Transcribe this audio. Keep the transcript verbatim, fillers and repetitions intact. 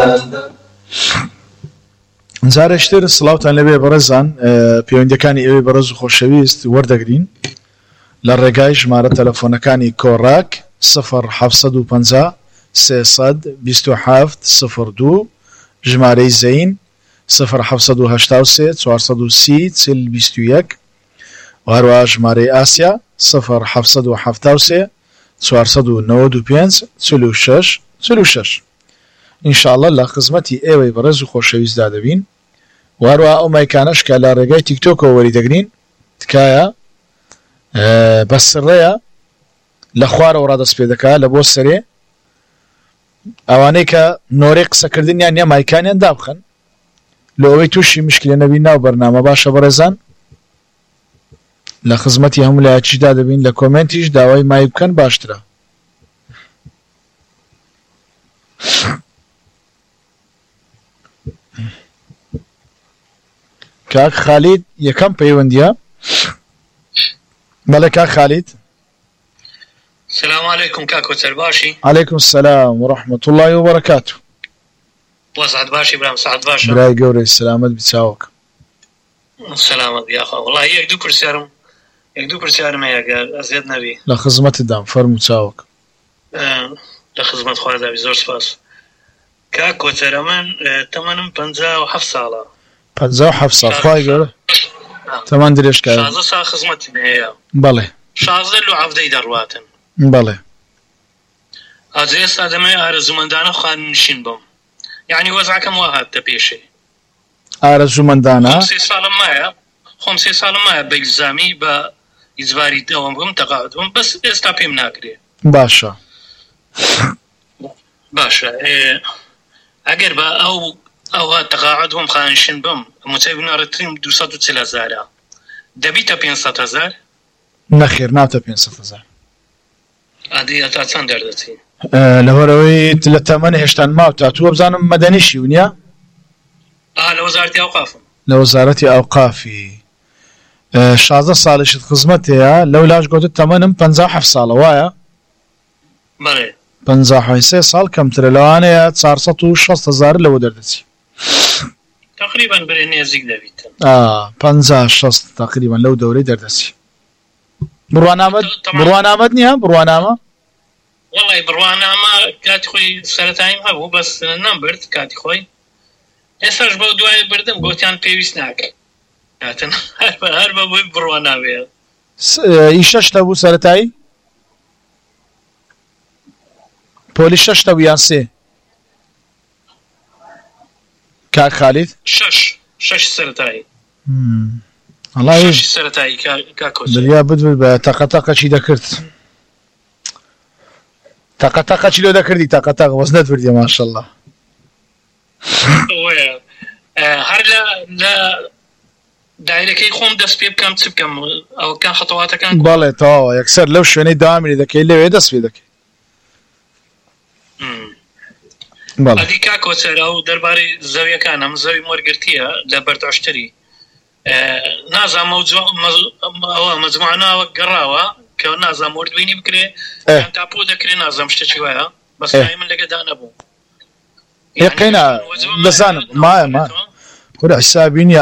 جارێکتر سڵاوتان لەبێ بەڕێزان پەیوەندیەکانی ئێوەی بەڕێز و خۆشەویست وەردەگرین لە ڕێگای ژمارە تەلەفۆنەکانی کۆڕاک صفر حەفت و پەنجا سێسەد بیست و حەفت صفر دوو ژمارەی زەین صفر حەفت و هەشتا و سێ چوارسەد و سی چل بیست و یەک و هەروەها ژمارەی ئاسیا صفر حەفت و هەفتا و سێ چوارسەد و نەوەد و پێنج چل و شەش چل و شەش ئینشاءڵڵا لە خزمەتی ئێوەی بەڕێز و خۆشەویستدا دەبین و هەروەها ئەو مایکانەش کە لە ڕێگای تیکتۆکەوە وەریدەگرین تکایە بە سڕەیە لە خوارەوە ڕادەست پێ دەکات لە بۆ سەرێ ئەوانەی کە نۆرەی قسەکردنیان نیە مایکانیان دابخەن لە ئەوەی تووشی مشکلە نەبین ناو بەرنامە باشە بەڕێزان لە خزمەتی هەموو لایەکیشدا دەبین لە کۆمنتیش داوای مای بکەن باشترە. کاک خالید یەکەم پەیوەندیە. بەڵێ کاک خالید. السلام عليكم كاكو ترباشي. عليكم السلام ورحمة الله وبركاته. وسعد باشي برام سعد باشا. براي قوري السلامة بتساوك. السلامة يا أخو والله يقدو كرسيارم يقدو كرسيارم يا قال أزيد نبي. لخدمة الدعم فرمو تساوك. آه لخدمة خوارد أبي زور سپاس. كاكو ترمن تمنم پنجا و حفت سالا. پنجا و حفت سال خواهي قوري. تمن دريش كاي. شازة سا خدمتي بهيا. بله. شازة لو عفدي درواتن. بله. أزيس آدمي أرزومندانا خان نشين بم. يعني وضع كم واحد تبيشي. أرزومندانا. خمسة سال ما خمسة سال ما بإلزامي با إجباري دوام بم تقاعد بم بس استابيم ناقري. باشا. باشا. إيه أجر با أو أو تقاعد بم خانشين بم متابعين رتريم دوسات وتسعة هزار. دبيتا بينسة هزار. نخير ناتا بينسة هزار. هذه أتاتان دردتي. لەوەرەوەی لە تەمەنی هێشتان ماوتە تووە بزانم مەدەنیشی ونیە؟ ئا لە وەزارەتی ئەوقافم. لە وەزارەتی ئەوقافی شازدە ساڵیشت خزمەت هەیە لەو لاش گوتت تەمەنم پەنجا و حەفت ساڵە وایە؟ بەڵێ. پەنجا و سێ ساڵ کەمترە لەوانەیە چوارسەد و شەست هەزار لەوە دەردەچی. تقریبا برێ نێزیک دەبیت. ئا پەنجا شەست تقریبا لەو دەورەی دەردەچی. بڕوانامەد بڕوانامەد نییە بڕوانامە؟ والله بڕوانامە کاتی خۆی سەرەتاییم هەبوو بەس نەمبرد کاتی خۆی ئێستاش بەو دوای بردم گوتیان پێویست ناکەی هاتن هەر بە بۆی بڕواناوەیە. ئی شەشتە بوو سەرەتایی؟ پۆلی شەشتە بوو یان سێ؟ کاک خالید؟ شەش شەش سەرەتایی. وەڵای شەش سەرەتایی کاکۆ. دڵیا بدبێت بە تەقەتەقە چی دەکرد؟ تەقەتەقە چی لۆ دەکردی تەقەتەق وەزنت بردیە ماشەڵڵا. هەر لە دایرەکەی خۆم دەست پێ بکەم چ بکەم ئەوکان خەتەواتەکان. بەڵێ تەواوە یەکسەر لەو شوێنەی داوامی دەکەی لەوێ دەست پێ دەکەی. بەڵێ. ئەدی کاکۆچەر ئەو دەربارەی زەویەکان ئەم زەوی وەرگرتیە لە بەرداشتری نازانم ئەوە مەجموعانەوە گەڕاوە کە نازانم وەردبینی بکرێ یان تاپۆ دەکرێ نازانم شتێکی وایە بەس من لەگەدا نەبوو. یەقینا دەزانم مایە ما وەرە حسابینی